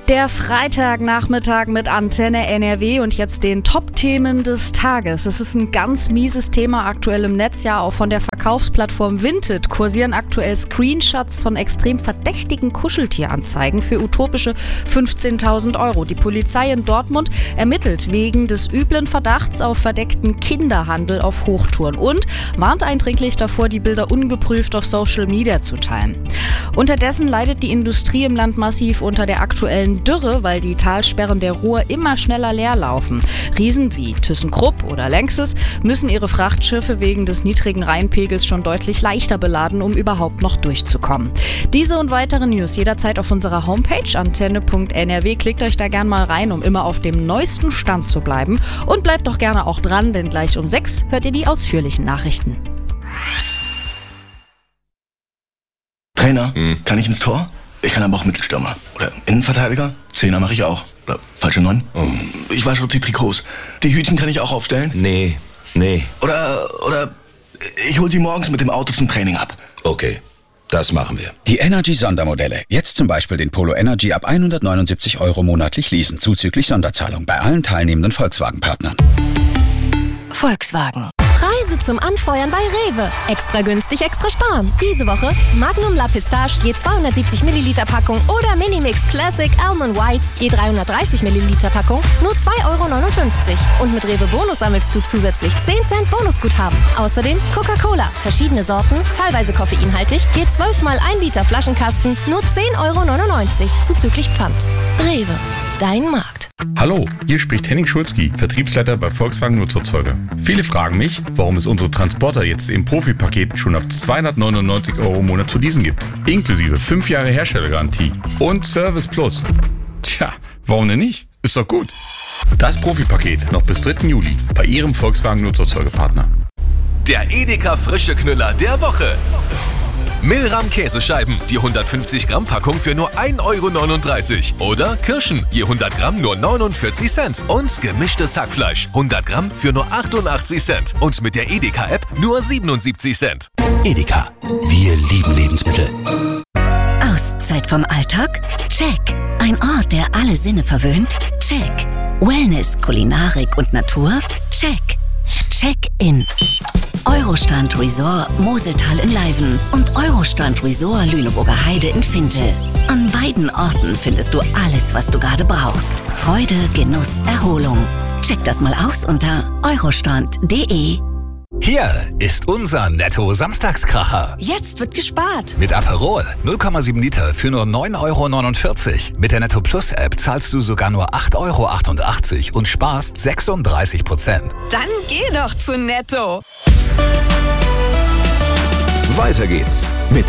Der Freitagnachmittag mit Antenne NRW und jetzt den Top-Themen des Tages. Es ist ein ganz mieses Thema aktuell im Netz, ja auch von der Verkaufsplattform Vinted kursieren aktuell Screenshots von extrem verdächtigen Kuscheltieranzeigen für utopische 15.000 €. Die Polizei in Dortmund ermittelt wegen des üblen Verdachts auf verdeckten Kinderhandel auf Hochtouren und warnt eindringlich davor, die Bilder ungeprüft auf Social Media zu teilen. Unterdessen leidet die Industrie im Land massiv unter der aktuellen Dürre, weil die Talsperren der Ruhr immer schneller leer laufen. Riesen wie ThyssenKrupp oder Lanxess müssen ihre Frachtschiffe wegen des niedrigen Rheinpegels schon deutlich leichter beladen, um überhaupt noch durchzukommen. Diese und weitere News jederzeit auf unserer Homepage antenne.nrw. Klickt euch da gern mal rein, um immer auf dem neuesten Stand zu bleiben. Und bleibt doch gerne auch dran, denn gleich um 6 hört ihr die ausführlichen Nachrichten. Trainer, kann ich ins Tor? Ich kann aber auch Mittelstürmer. Oder Innenverteidiger? Zehner mache ich auch. Oder falsche 9? Ich wasche die Trikots. Die Hütchen kann ich auch aufstellen? Nee. Oder ich hol sie morgens mit dem Auto zum Training ab. Okay, das machen wir. Die Energy-Sondermodelle. Jetzt zum Beispiel den Polo Energy ab 179 € monatlich leasen, zuzüglich Sonderzahlung bei allen teilnehmenden Volkswagen-Partnern. Volkswagen. Preise zum Anfeuern bei Rewe. Extra günstig, extra sparen. Diese Woche Magnum La Pistache je 270 Milliliter Packung oder Minimix Classic Almond White je 330 Milliliter Packung nur 2,59 €. Und mit Rewe Bonus sammelst du zusätzlich 10 Cent Bonusguthaben. Außerdem Coca-Cola. Verschiedene Sorten, teilweise koffeinhaltig, je 12 mal 1 Liter Flaschenkasten nur 10,99 € zuzüglich Pfand. Rewe. Dein Markt. Hallo, hier spricht Henning Schulzki, Vertriebsleiter bei Volkswagen Nutzerzeuger. Viele fragen mich, warum es unsere Transporter jetzt im Profipaket schon ab 299 € im Monat zu leasen gibt. Inklusive 5 Jahre Herstellergarantie und Service Plus. Tja, warum denn nicht? Ist doch gut. Das Profipaket noch bis 3. Juli bei Ihrem Volkswagen Nutzerzeugerpartner. Der Edeka Frische Knüller der Woche. Milram Käsescheiben, die 150 Gramm Packung für nur 1,39 € Oder Kirschen, je 100 Gramm nur 49 Cent. Und gemischtes Hackfleisch, 100 Gramm für nur 88 Cent. Und mit der Edeka-App nur 77 Cent. Edeka. Wir lieben Lebensmittel. Auszeit vom Alltag? Check. Ein Ort, der alle Sinne verwöhnt? Check. Wellness, Kulinarik und Natur? Check. Check-in. Eurostrand Resort Moseltal in Leiven und Eurostrand Resort Lüneburger Heide in Finte. An beiden Orten findest du alles, was du gerade brauchst. Freude, Genuss, Erholung. Check das mal aus unter eurostrand.de. Hier ist unser Netto-Samstagskracher. Jetzt wird gespart. Mit Aperol 0,7 Liter für nur 9,49 €. Mit der Netto Plus App zahlst du sogar nur 8,88 € und sparst 36%. Dann geh doch zu Netto. Weiter geht's mit